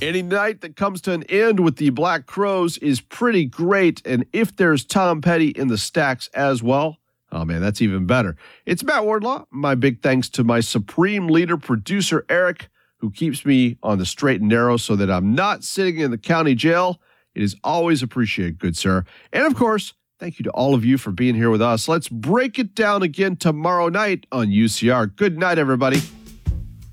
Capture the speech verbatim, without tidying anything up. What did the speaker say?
Any night that comes to an end with the Black Crowes is pretty great, and if there's Tom Petty in the stacks as well, oh man, that's even better. It's Matt Wardlaw. My big thanks to my supreme leader, producer Eric, who keeps me on the straight and narrow so that I'm not sitting in the county jail. It is always appreciated, good sir. And of course, thank you to all of you for being here with us. Let's break it down again tomorrow night on U C R. Good night, everybody.